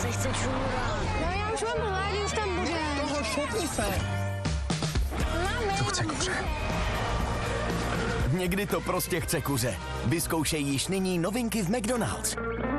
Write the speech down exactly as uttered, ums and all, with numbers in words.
nechce čůrat. No já už mám hládí, už tam bude. Toho šopni se. To chce kuře. Někdy to prostě chce kuře. Vyzkoušej již nyní novinky v McDonald's.